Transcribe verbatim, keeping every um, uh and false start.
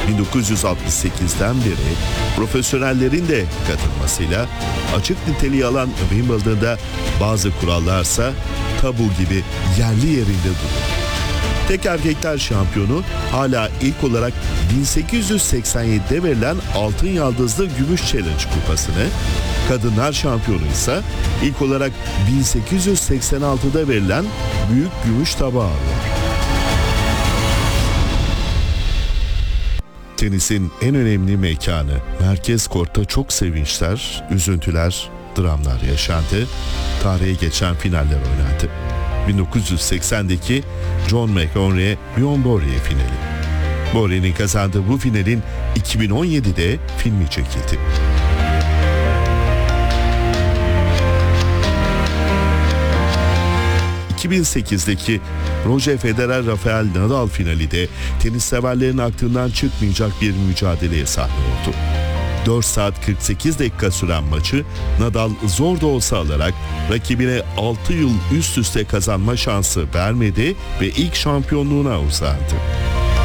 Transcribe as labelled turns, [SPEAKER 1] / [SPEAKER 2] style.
[SPEAKER 1] bin dokuz yüz altmış sekizden beri profesyonellerin de katılmasıyla açık niteliği alan Wimbledon'da bazı kurallarsa tabu gibi yerli yerinde duruyor. Tek erkekler şampiyonu hala ilk olarak bin sekiz yüz seksen yedide verilen Altın Yaldızlı Gümüş Challenge kupasını, kadınlar şampiyonu ise ilk olarak bin sekiz yüz seksen altıda verilen Büyük Gümüş Tabağı alıyor. Tenisin en önemli mekanı, merkez kortta çok sevinçler, üzüntüler, dramlar yaşandı, tarihe geçen finaller oynandı. bin dokuz yüz seksendeki John McEnroe Bjorn Borg finali. Borg'in kazandığı bu finalin iki bin on yedide filmi çekildi. iki bin sekizdeki Roger Federer-Rafael Nadal finali de tenis severlerin aklından çıkmayacak bir mücadeleye sahne oldu. dört saat kırk sekiz dakika süren maçı Nadal zor da olsa alarak rakibine altı yıl üst üste kazanma şansı vermedi ve ilk şampiyonluğuna uzandı.